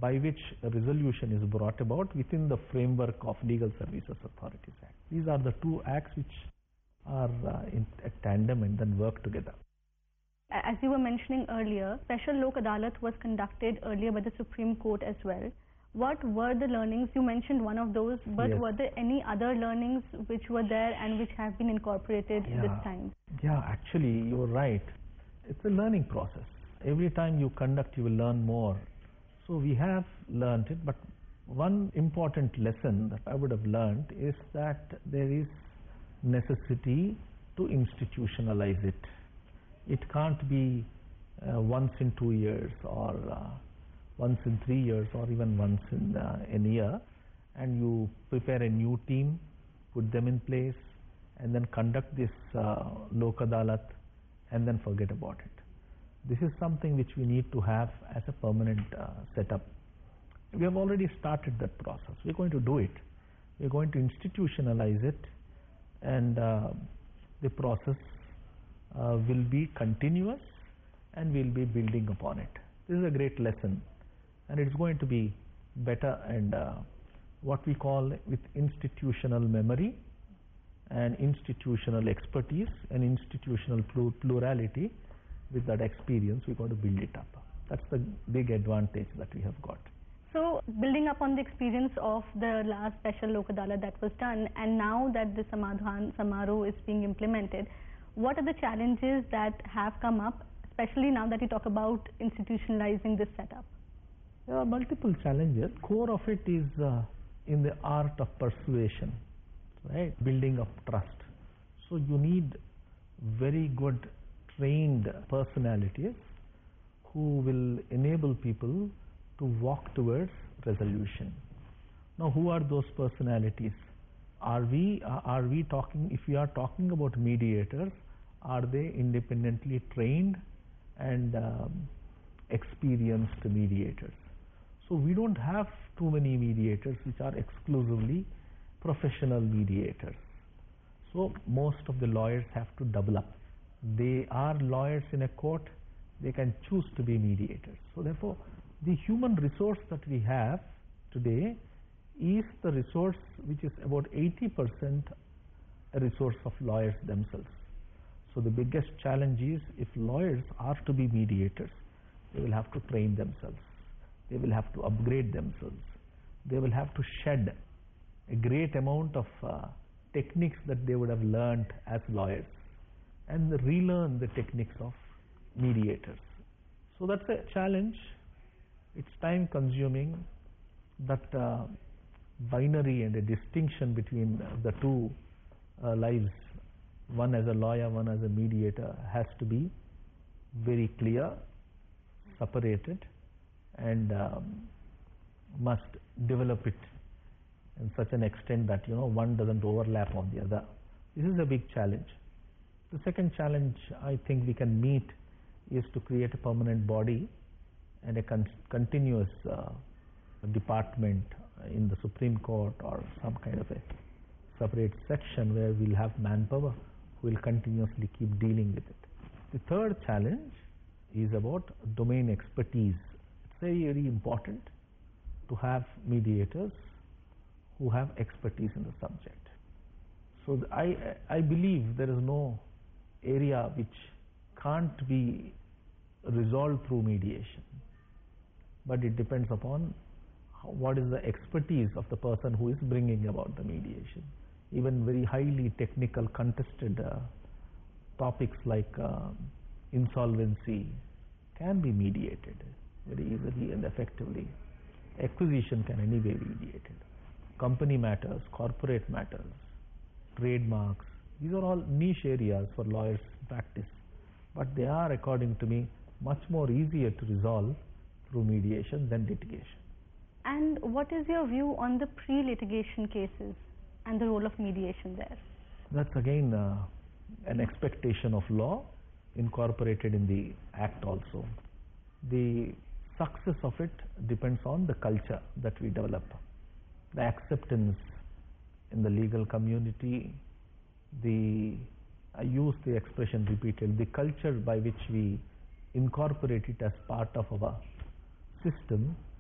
by which a resolution is brought about within the framework of Legal Services Authorities Act. These are the two acts which are in tandem and then work together. As you were mentioning earlier, Special Lok Adalat was conducted earlier by the Supreme Court as well. What were the learnings? You mentioned one of those, but Yes. were there any other learnings which were there and which have been incorporated this time? Yeah, actually you're right. It's a learning process. Every time you conduct, you will learn more. So we have learned it, but one important lesson that I would have learned is that there is necessity to institutionalize it. It can't be once in 2 years or once in 3 years or even once in a year, and you prepare a new team, put them in place, and then conduct this Lok Adalat and then forget about it. This is something which we need to have as a permanent setup. We have already started that process. We're going to do it. We're going to institutionalize it, and the process will be continuous, and we'll be building upon it. This is a great lesson, and it's going to be better, and what we call with institutional memory and institutional expertise and institutional plurality. With that experience, we're going to build it up. That's the big advantage that we have got. So, building upon the experience of the last Special Lok Adalat that was done, and now that the Samadhan Samaroh is being implemented, what are the challenges that have come up, especially now that you talk about institutionalizing this setup? There are multiple challenges. Core of it is in the art of persuasion, right? Building up trust. So you need very good trained personalities who will enable people to walk towards resolution. Now, who are those personalities? Are we talking, if we are talking about mediators, are they independently trained and experienced mediators? So we don't have too many mediators which are exclusively professional mediators. So most of the lawyers have to double up. They are lawyers in a court, they can choose to be mediators. So therefore, the human resource that we have today is the resource which is about 80% a resource of lawyers themselves. So the biggest challenge is, if lawyers are to be mediators, they will have to train themselves, they will have to upgrade themselves, they will have to shed a great amount of techniques that they would have learned as lawyers, and relearn the techniques of mediators. So that's a challenge. It's time consuming. That binary and a distinction between the two lives, one as a lawyer, one as a mediator, has to be very clear, separated, and must develop it in such an extent that one doesn't overlap on the other. This is a big challenge. The second challenge I think we can meet is to create a permanent body and a continuous department in the Supreme Court, or some kind of a separate section where we'll have manpower who will continuously keep dealing with it. The third challenge is about domain expertise. It's very, very important to have mediators who have expertise in the subject. So I believe there is no area which can't be resolved through mediation, but it depends upon what is the expertise of the person who is bringing about the mediation. Even very highly technical contested topics like insolvency can be mediated very easily and effectively. Acquisition can anyway be mediated. Company matters, corporate matters, trademarks, these are all niche areas for lawyers' practice, but they are, according to me, much more easier to resolve through mediation than litigation. And what is your view on the pre-litigation cases and the role of mediation there? That's again an expectation of law incorporated in the Act also. The success of it depends on the culture that we develop, the acceptance in the legal community, I use the expression repeated, the culture by which we incorporate it as part of our system